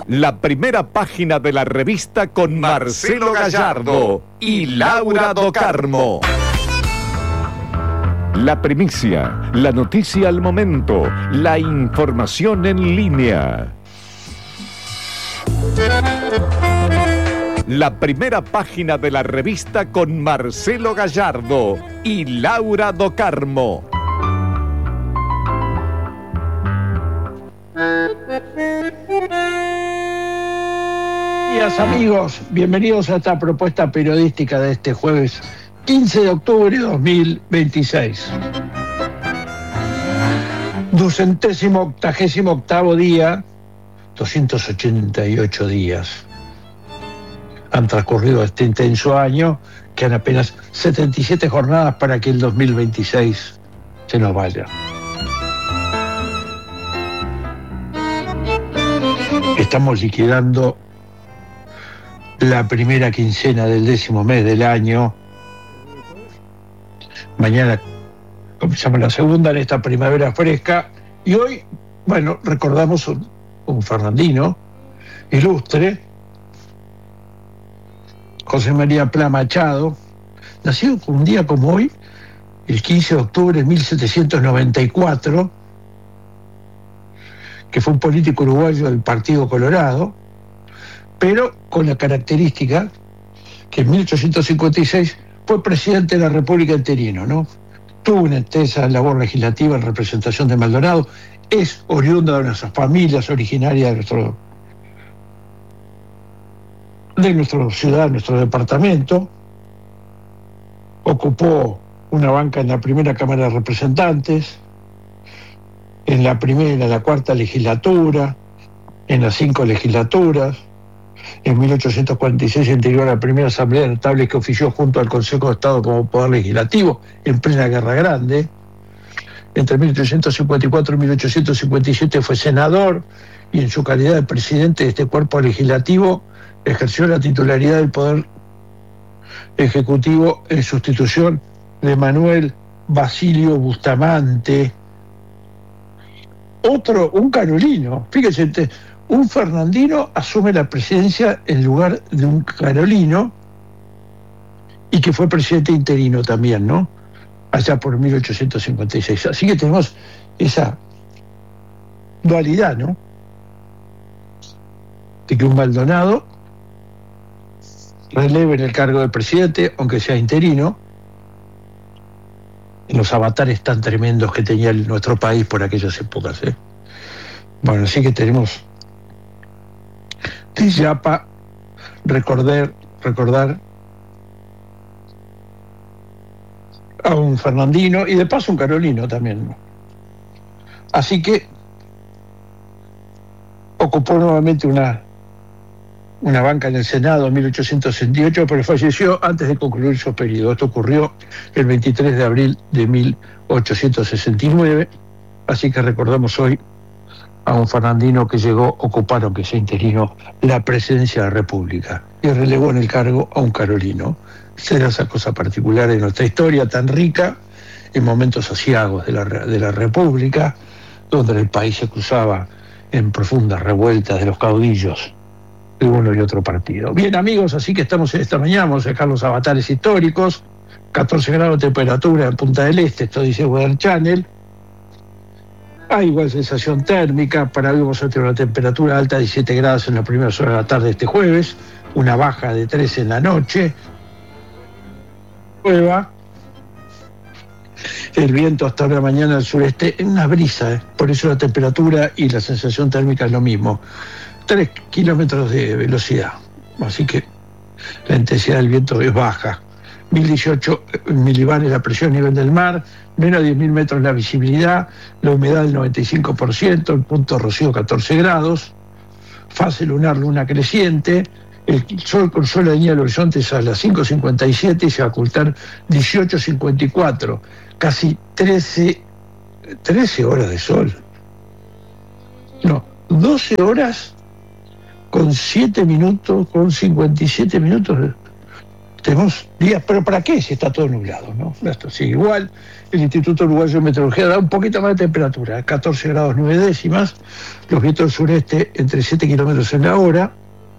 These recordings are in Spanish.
la primera página de la revista con Marcelo Gallardo y Laura Do Carmo. La primicia, la noticia al momento, la información en línea. La primera página de la revista con Marcelo Gallardo y Laura Do Carmo. Días, amigos, bienvenidos a esta propuesta periodística de este jueves 15 de octubre de 2026. 288º día, 288 días han transcurrido este intenso año, quedan apenas 77 jornadas para que el 2026 se nos vaya. Estamos liquidando la primera quincena del 10º mes del año. Mañana comenzamos la segunda en esta primavera fresca. Y hoy, bueno, recordamos un fernandino ilustre, José María Pla Machado, nacido un día como hoy, el 15 de octubre de 1794, que fue un político uruguayo del Partido Colorado, pero con la característica que en 1856 fue presidente de la República interino, ¿no? Tuvo una intensa labor legislativa en representación de Maldonado, es oriunda de nuestras familias, originaria de nuestra ciudad, nuestro departamento. Ocupó una banca en la primera Cámara de Representantes, en la primera, en la cuarta legislatura, en las 5 legislaturas. En 1846 integró la primera Asamblea de Notables que ofició junto al Consejo de Estado como Poder Legislativo en plena Guerra Grande. Entre 1854 y 1857 fue senador y en su calidad de presidente de este cuerpo legislativo ejerció la titularidad del Poder Ejecutivo en sustitución de Manuel Basilio Bustamante. Un carolino, fíjense, un fernandino asume la presidencia en lugar de un carolino y que fue presidente interino también, ¿no? Allá por 1856. Así que tenemos esa dualidad, ¿no? De que un Maldonado releve en el cargo de presidente, aunque sea interino, en los avatares tan tremendos que tenía nuestro país por aquellas épocas, ¿eh? Bueno, así que tenemos ya para recordar a un fernandino y de paso un carolino también, ¿no? Así que ocupó nuevamente una banca en el Senado en 1868, pero falleció antes de concluir su periodo. Esto ocurrió el 23 de abril de 1869, así que recordamos hoy a un fernandino que llegó a ocupar, aunque sea interino, la presidencia de la República y relevó en el cargo a un carolino. Será esa cosa particular de nuestra historia tan rica, en momentos aciagos de la República, donde el país se cruzaba en profundas revueltas de los caudillos de uno y otro partido. Bien, amigos, así que estamos esta mañana, vamos a dejar los avatares históricos, 14 grados de temperatura en Punta del Este, esto dice Weather Channel. Hay igual sensación térmica, para hoy vamos a tener una temperatura alta de 17 grados en la primera hora de la tarde de este jueves, una baja de 13 en la noche. Prueba. El viento hasta ahora mañana al sureste, en una brisa, por eso la temperatura y la sensación térmica es lo mismo. 3 kilómetros de velocidad, así que la intensidad del viento es baja. 1018 milibares la presión a nivel del mar, menos de 10.000 metros la visibilidad, la humedad del 95%, el punto de rocío 14 grados, fase lunar luna creciente, el sol con sol a la línea del horizonte es a las 5:57 y se va a ocultar 18:54, casi 13 horas de sol. No, 12 horas con 7 minutos, con 57 minutos Tenemos días, pero ¿para qué si está todo nublado, no? Esto sigue igual. El Instituto Uruguayo de Meteorología da un poquito más de temperatura, 14 grados 9 décimas, los vientos del sureste entre 7 kilómetros en la hora,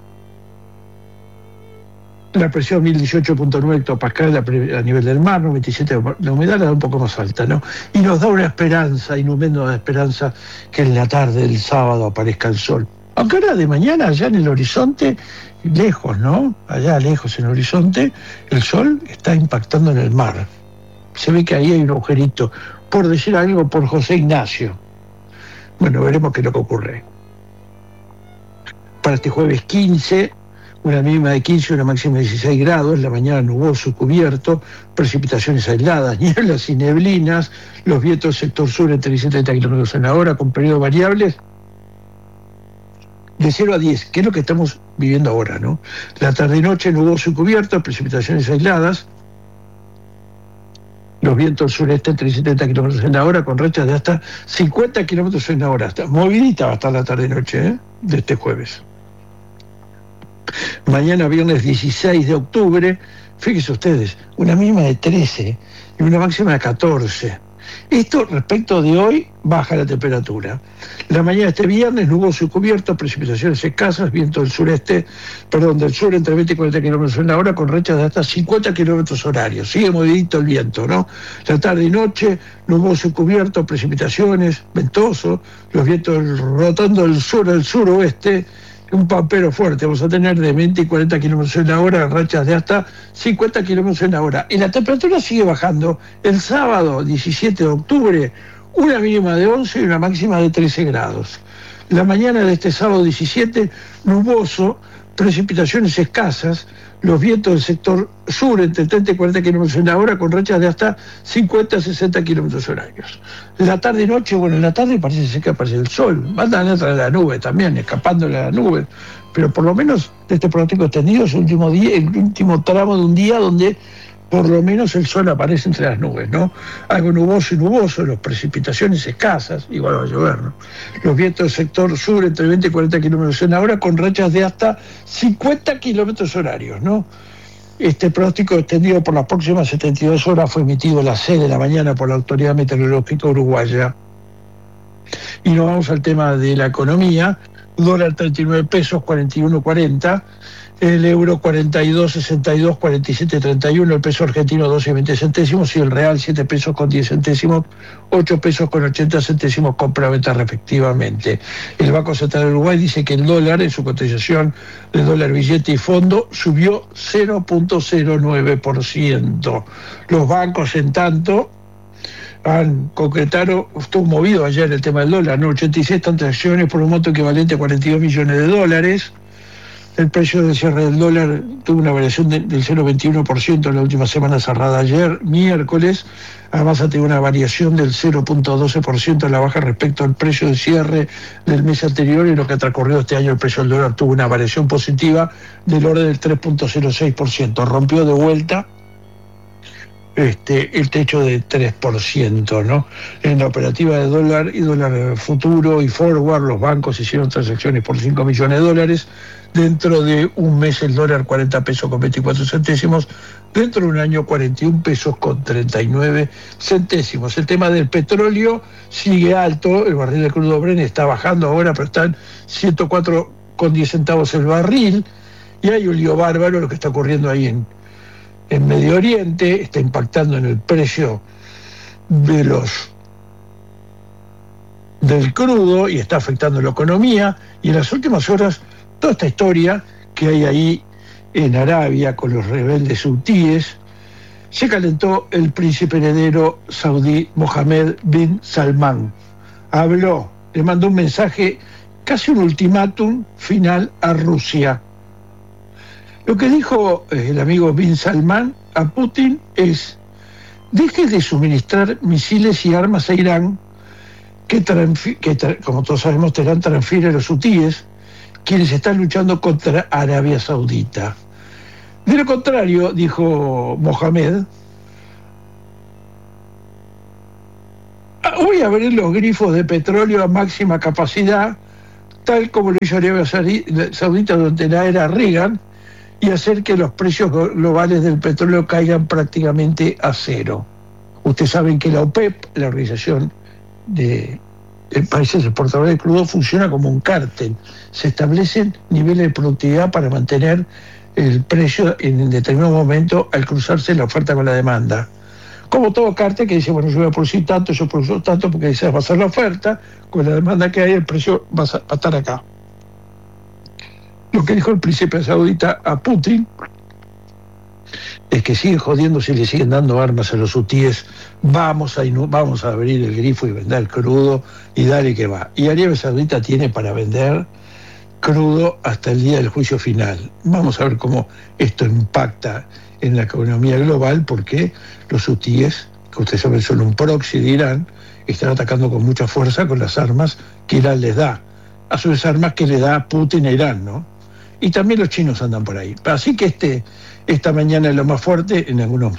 la presión 1018.9 hectopascal a nivel del mar, 97 la humedad la da un poco más alta, ¿no? Y nos da una esperanza, inhumana esperanza, que en la tarde del sábado aparezca el sol. Aunque ahora de mañana, allá en el horizonte, lejos, ¿no? Allá lejos en el horizonte, el sol está impactando en el mar. Se ve que ahí hay un agujerito, por decir algo, por José Ignacio. Bueno, veremos qué es lo que ocurre. Para este jueves 15, una mínima de 15 y una máxima de 16 grados, la mañana nuboso cubierto, precipitaciones aisladas, nieblas y neblinas, los vientos del sector sur entre 10 y 30 kilómetros en la hora, con periodos variables de 0 a 10, que es lo que estamos viviendo ahora, ¿no? La tarde y noche nuboso y cubierto, precipitaciones aisladas, los vientos sureste entre 70 kilómetros en la hora, con rachas de hasta 50 kilómetros en la hora. Movidita va a estar la tarde y noche, de este jueves. Mañana viernes 16 de octubre, fíjense ustedes, una mínima de 13 y una máxima de 14. Esto respecto de hoy baja la temperatura. La mañana de este viernes nuboso y cubierto, precipitaciones escasas, viento del sur entre 20 y 40 kilómetros en la hora, con rachas de hasta 50 kilómetros horarios. Sigue movidito el viento, ¿no? La tarde y noche, nuboso y cubierto, precipitaciones, ventoso, los vientos rotando del sur al suroeste, un pampero fuerte. Vamos a tener de 20 y 40 kilómetros en la hora, rachas de hasta 50 kilómetros en la hora. Y la temperatura sigue bajando. El sábado 17 de octubre, una mínima de 11 y una máxima de 13 grados. La mañana de este sábado 17, nuboso, precipitaciones escasas, los vientos del sector sur entre 30 y 40 kilómetros en la hora, con rachas de hasta 50 a 60 kilómetros horarios. La tarde y noche, bueno, en la tarde parece ser que aparece el sol, van a entrar a la nube también, escapándole a la nube, pero por lo menos de este pronóstico extendido es el último tramo de un día donde por lo menos el sol aparece entre las nubes, ¿no? Algo nuboso y nuboso, las precipitaciones escasas, igual va a llover, ¿no? Los vientos del sector sur entre 20 y 40 kilómetros en la hora, con rachas de hasta 50 kilómetros horarios, ¿no? Este pronóstico extendido por las próximas 72 horas fue emitido a las 6 de la mañana por la Autoridad Meteorológica Uruguaya. Y nos vamos al tema de la economía. Dólar 39 pesos, 41.40. El euro 42.62, 47.31, el peso argentino 12.20 centésimos y el real 7 pesos con 10 centésimos, 8 pesos con 80 centésimos compra-venta respectivamente. El Banco Central de Uruguay dice que el dólar, en su cotización de dólar billete y fondo, subió 0.09%. Los bancos, en tanto, han concretado, estuvo movido ayer el tema del dólar, ¿no? 86 transacciones por un monto equivalente a 42 millones de dólares. El precio del cierre del dólar tuvo una variación del 0,21% en la última semana cerrada ayer, miércoles. Además ha tenido una variación del 0,12% a la baja respecto al precio de cierre del mes anterior, y en lo que ha transcurrido este año el precio del dólar tuvo una variación positiva del orden del 3,06%. Rompió de vuelta el techo de 3%, ¿no? En la operativa de dólar y dólar futuro y forward, los bancos hicieron transacciones por 5 millones de dólares. Dentro de un mes el dólar 40 pesos con 24 centésimos, dentro de un año 41 pesos con 39 centésimos. El tema del petróleo sigue alto, el barril de crudo Brent está bajando ahora, pero está en 104,10 centavos el barril, y hay un lío bárbaro lo que está ocurriendo ahí en Medio Oriente, está impactando en el precio del crudo y está afectando la economía. Y en las últimas horas, toda esta historia que hay ahí en Arabia con los rebeldes hutíes, se calentó el príncipe heredero saudí Mohammed bin Salman. Habló, le mandó un mensaje, casi un ultimátum final a Rusia. Lo que dijo el amigo bin Salman a Putin es: deje de suministrar misiles y armas a Irán, que como todos sabemos, Teherán transfiere a los hutíes, quienes están luchando contra Arabia Saudita. De lo contrario, dijo Mohamed, voy a abrir los grifos de petróleo a máxima capacidad, tal como lo hizo Arabia Saudita durante la era Reagan, y hacer que los precios globales del petróleo caigan prácticamente a cero. Ustedes saben que la OPEP, la Organización de Países Exportadores de Crudo, funciona como un cártel. Se establecen niveles de productividad para mantener el precio en determinado momento al cruzarse la oferta con la demanda. Como todo cártel que dice, bueno, yo voy a producir tanto, yo produzco tanto, porque esa va a ser la oferta, con la demanda que hay, el precio va a estar acá. Lo que dijo el príncipe saudita a Putin es que sigue jodiendo si le siguen dando armas a los hutíes, vamos a abrir el grifo y vender crudo y dale que va. Y Arabia Saudita tiene para vender crudo hasta el día del juicio final. Vamos a ver cómo esto impacta en la economía global, porque los hutíes, que ustedes saben son un proxy de Irán, están atacando con mucha fuerza con las armas que Irán les da, a su vez armas que le da Putin a Irán, ¿no? Y también los chinos andan por ahí. Así que esta mañana es lo más fuerte en algunos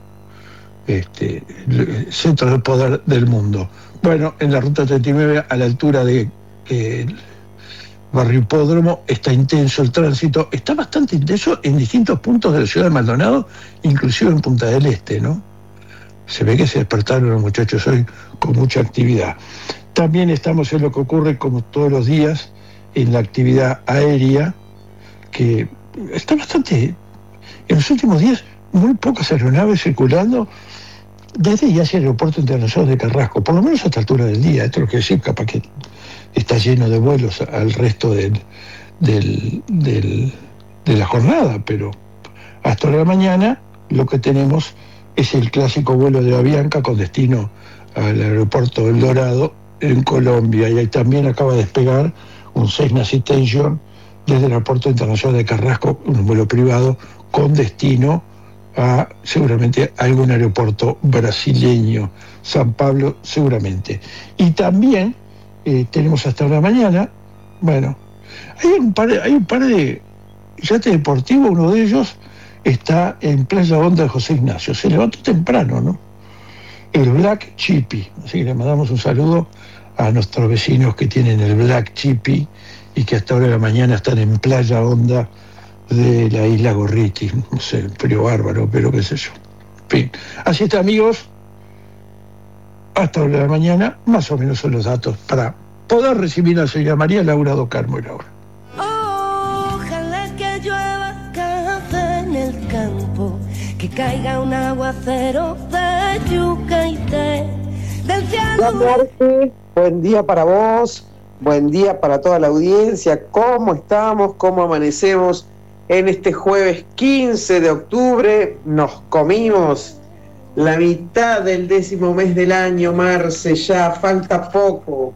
centros de poder del mundo. Bueno, en la ruta 39, a la altura de Barrio Hipódromo, está intenso el tránsito, está bastante intenso en distintos puntos de la ciudad de Maldonado, inclusive en Punta del Este, ¿no? Se ve que se despertaron los muchachos hoy con mucha actividad. También estamos en lo que ocurre, como todos los días, en la actividad aérea, que está bastante... En los últimos días, muy pocas aeronaves circulando desde y hacia el aeropuerto internacional de Carrasco, por lo menos a esta altura del día. Esto lo que decir, capaz que está lleno de vuelos al resto de la jornada, pero hasta la mañana lo que tenemos es el clásico vuelo de Avianca con destino al aeropuerto El Dorado en Colombia, y ahí también acaba de despegar un Cessna Citation desde el aeropuerto internacional de Carrasco, un vuelo privado con destino a seguramente algún aeropuerto brasileño, San Pablo seguramente. Y también tenemos hasta la mañana, bueno, hay un par de yates deportivos, uno de ellos está en Playa Honda de José Ignacio, se levantó temprano, ¿no? El Black Chippy, así que le mandamos un saludo a nuestros vecinos que tienen el Black Chippy y que hasta ahora de la mañana están en Playa Honda de la isla Gorriti, no sé, frío bárbaro, pero qué sé yo. En fin, así está, amigos, hasta ahora de la mañana, más o menos son los datos para poder recibir a la señora María Laura do Carmo y Laura. Ojalá que llueva café en el campo, que caiga un aguacero de yuca y té del cielo. Buen día para vos, buen día para toda la audiencia. ¿Cómo estamos? ¿Cómo amanecemos en este jueves 15 de octubre? Nos comimos la mitad del 10º mes del año, Marce, ya falta poco.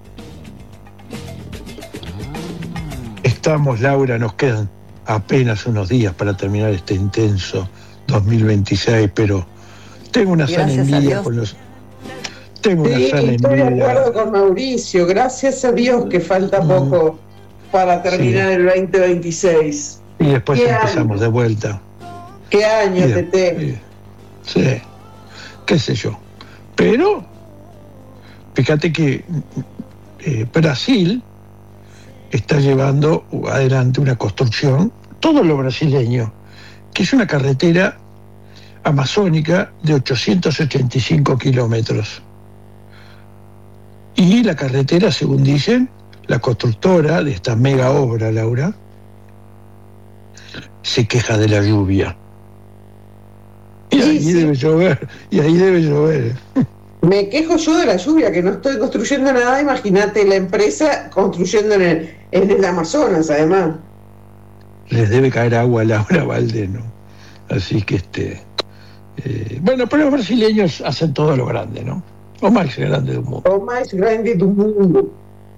Estamos, Laura, nos quedan apenas unos días para terminar este intenso 2026, pero tengo una sana envidia con los... Tengo una sana envidia. Estoy de acuerdo con Mauricio, gracias a Dios que falta poco para terminar el 2026. Y después empezamos de vuelta. ¿Qué año, Tete? Sí, qué sé yo. Pero, fíjate que Brasil está llevando adelante una construcción, todo lo brasileño, que es una carretera amazónica de 885 kilómetros. Y la carretera, según dicen, la constructora de esta mega obra, Laura, se queja de la lluvia. Y ahí debe llover. Me quejo yo de la lluvia, que no estoy construyendo nada. Imagínate la empresa construyendo en el Amazonas, además. Les debe caer agua a Laura Valde, ¿no? Así que bueno, pero los brasileños hacen todo lo grande, ¿no? O más grande del mundo. O más grande del mundo.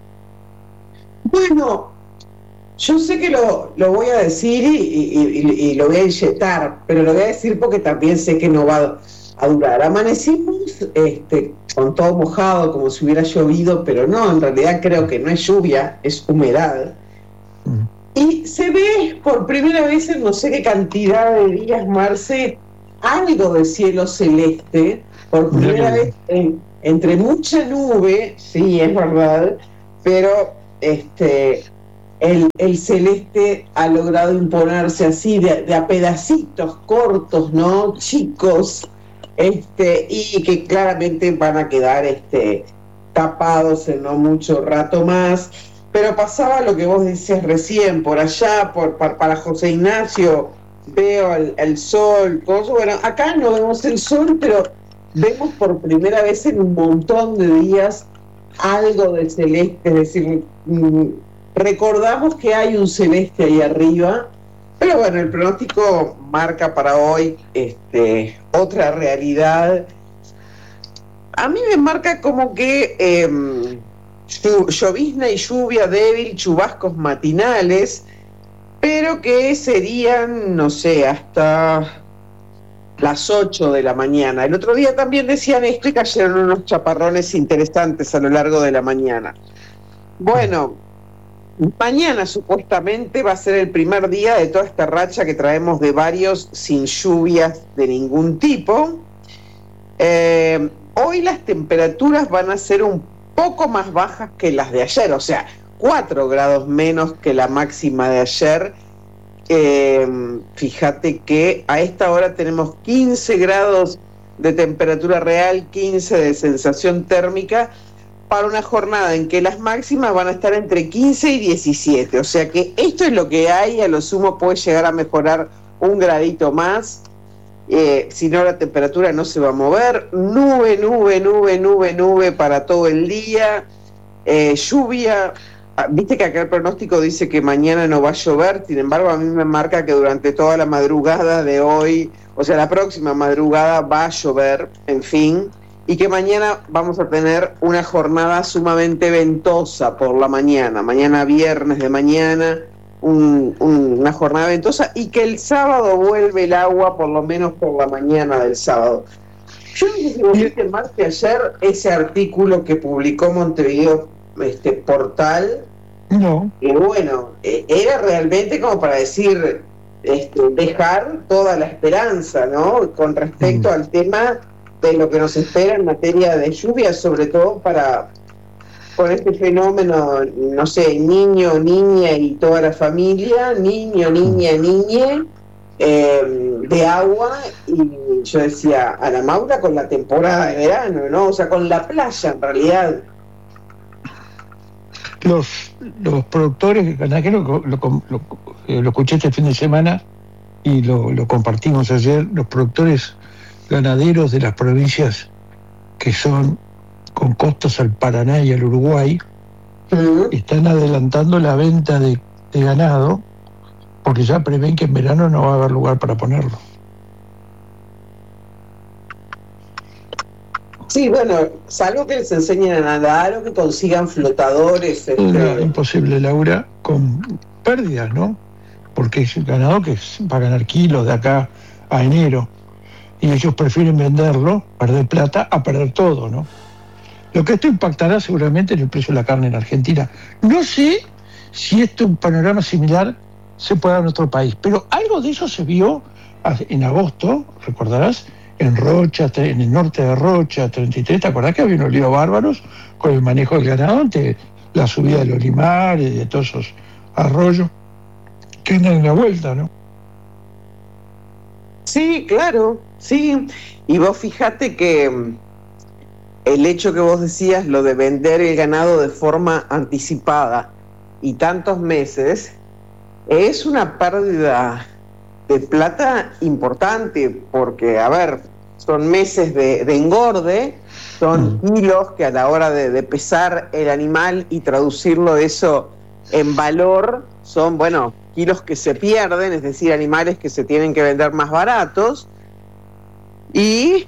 Bueno, yo sé que lo voy a decir y lo voy a inyectar, pero lo voy a decir porque también sé que no va a durar. Amanecimos con todo mojado, como si hubiera llovido, pero no, en realidad creo que no es lluvia, es humedad. Y se ve por primera vez en no sé qué cantidad de días, Marce, algo de cielo celeste, por primera vez entre mucha nube, sí, es verdad, pero el celeste ha logrado imponerse así, de a pedacitos cortos, ¿no? Chicos, y que claramente van a quedar tapados en no mucho rato más. Pero pasaba lo que vos decías recién, por allá, para José Ignacio, veo el sol, cosas. Bueno, acá no vemos el sol, pero vemos por primera vez en un montón de días algo de celeste, es decir, recordamos que hay un celeste ahí arriba, pero bueno, el pronóstico marca para hoy otra realidad. A mí me marca como que llovizna y lluvia débil, chubascos matinales, pero que serían, no sé, hasta las 8 de la mañana. El otro día también decían esto y cayeron unos chaparrones interesantes a lo largo de la mañana. Bueno, mañana supuestamente va a ser el primer día de toda esta racha que traemos de varios sin lluvias de ningún tipo. Hoy las temperaturas van a ser un poco más bajas que las de ayer, o sea, 4 grados menos que la máxima de ayer. Fíjate que a esta hora tenemos 15 grados de temperatura real, 15 de sensación térmica, para una jornada en que las máximas van a estar entre 15 y 17, o sea que esto es lo que hay, a lo sumo puede llegar a mejorar un gradito más, si no la temperatura no se va a mover, nube para todo el día, lluvia. Viste que acá el pronóstico dice que mañana no va a llover, sin embargo a mí me marca que durante toda la madrugada de hoy, o sea la próxima madrugada va a llover, en fin, y que mañana vamos a tener una jornada sumamente ventosa por la mañana viernes de mañana, una jornada ventosa, y que el sábado vuelve el agua por lo menos por la mañana del sábado. Yo no sé si vos viste más que ayer ese artículo que publicó Montevideo Portal. No. Y bueno, era realmente como para decir, dejar toda la esperanza, ¿no? Con respecto al tema de lo que nos espera en materia de lluvia, sobre todo con este fenómeno, no sé, niño, niña y toda la familia, niño, niña, niñe, de agua, y yo decía, a la Maura con la temporada de verano, ¿no? O sea, con la playa en realidad. Los productores ganaderos, lo escuché este fin de semana y lo compartimos ayer, los productores ganaderos de las provincias que son con costas al Paraná y al Uruguay, están adelantando la venta de ganado porque ya prevén que en verano no va a haber lugar para ponerlo. Sí, bueno, salvo que les enseñen a nadar o que consigan flotadores. Imposible, Laura, con pérdidas, ¿no? Porque es ganado que va a ganar kilos de acá a enero. Y ellos prefieren venderlo, perder plata, a perder todo, ¿no? Lo que esto impactará seguramente en el precio de la carne en Argentina. No sé si esto es un panorama similar se puede dar en otro país, pero algo de eso se vio en agosto, recordarás, en Rocha, en el norte de Rocha, 33, ¿te acordás que había unos líos bárbaros con el manejo del ganado ante la subida de los limares y de todos esos arroyos que andan en la vuelta, ¿no? Sí, claro, sí. Y vos fijate que el hecho que vos decías, lo de vender el ganado de forma anticipada y tantos meses, es una pérdida de plata importante, porque, a ver, son meses de engorde, son kilos que a la hora de pesar el animal y traducirlo eso en valor, son, bueno, kilos que se pierden, es decir, animales que se tienen que vender más baratos. Y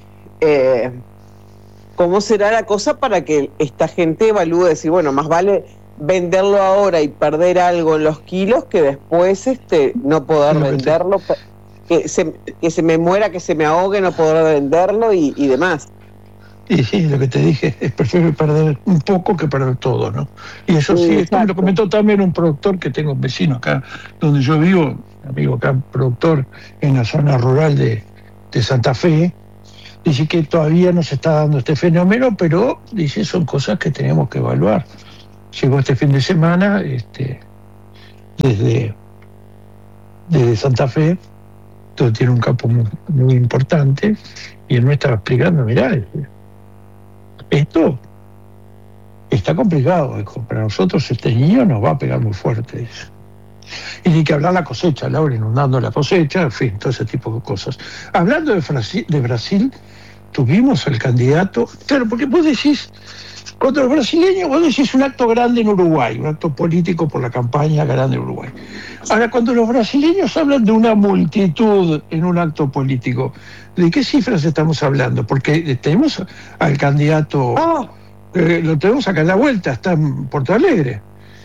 ¿cómo será la cosa para que esta gente evalúe, decir, bueno, más vale venderlo ahora y perder algo en los kilos que después no poder venderlo, que se me muera, que se me ahogue, no poder venderlo y demás? Y sí, lo que te dije, es preferible perder un poco que perder todo, ¿no? Y eso sí, esto me lo comentó también un productor que tengo, un vecino acá donde yo vivo, amigo acá, productor en la zona rural de Santa Fe. Dice que todavía no se está dando este fenómeno, pero dice, son cosas que tenemos que evaluar. Llegó este fin de semana, desde Santa Fe, entonces tiene un campo muy importante, y él me estaba explicando, mirá, esto está complicado, dijo, para nosotros este niño nos va a pegar muy fuerte, dice. Y ni que hablar la cosecha, Laura, inundando la cosecha, en fin, todo ese tipo de cosas. Hablando de Brasil, tuvimos al candidato, claro, porque vos decís, contra los brasileños, vos decís un acto grande en Uruguay, un acto político por la campaña grande en Uruguay. Ahora, cuando los brasileños hablan de una multitud en un acto político, ¿de qué cifras estamos hablando? Porque tenemos al candidato, lo tenemos acá en la vuelta, está en Porto Alegre.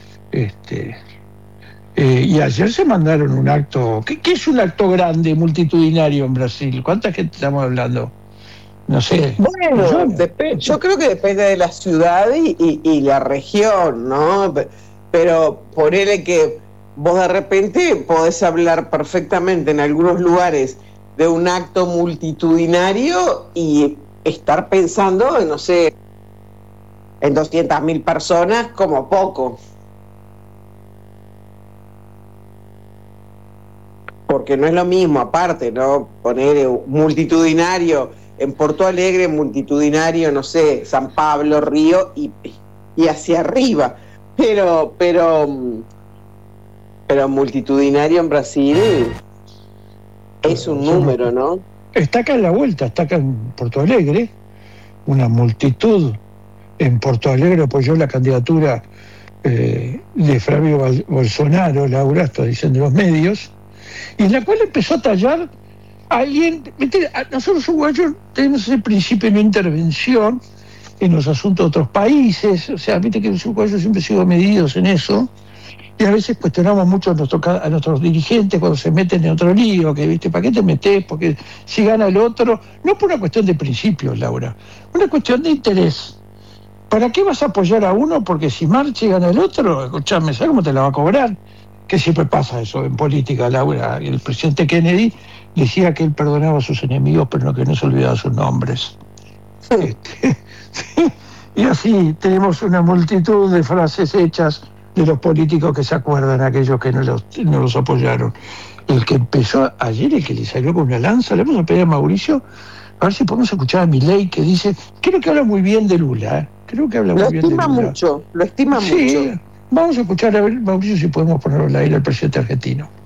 Y ayer se mandaron un acto. ¿Qué es un acto grande, multitudinario en Brasil? ¿Cuánta gente estamos hablando? No sé. Bueno, yo creo que depende de la ciudad y la región, ¿no? Pero ponele que vos de repente podés hablar perfectamente en algunos lugares de un acto multitudinario y estar pensando, no sé, en 200.000 personas como poco. Porque no es lo mismo, aparte, ¿no? Poner multitudinario en Porto Alegre, multitudinario, no sé, San Pablo, Río y hacia arriba. Pero multitudinario en Brasil es un número, ¿no? Está acá en la vuelta, está acá en Porto Alegre. Una multitud en Porto Alegre apoyó la candidatura de Flavio Bolsonaro, Laura, está diciendo los medios, y en la cual empezó a tallar a alguien. Nosotros uruguayos tenemos ese principio de no intervención en los asuntos de otros países, o sea, viste que los uruguayos siempre han sido medidos en eso, y a veces cuestionamos mucho a nuestros dirigentes cuando se meten en otro lío, que viste, ¿para qué te metés? Porque si gana el otro, no por una cuestión de principios, Laura, una cuestión de interés. ¿Para qué vas a apoyar a uno? Porque si marcha y gana el otro, escuchame, ¿sabes cómo te la va a cobrar? Que siempre pasa eso en política, Laura. El presidente Kennedy decía que él perdonaba a sus enemigos, pero que no se olvidaba sus nombres. Y así tenemos una multitud de frases hechas de los políticos que se acuerdan, aquellos que no los apoyaron. El que empezó ayer, el que le salió con una lanza, le vamos a pedir a Mauricio, a ver si podemos escuchar a Milei, que dice, creo que habla muy bien de Lula, creo que habla muy bien de Lula. Lo estima mucho. Vamos a escuchar a ver, Mauricio, si podemos ponerlo al aire al presidente argentino.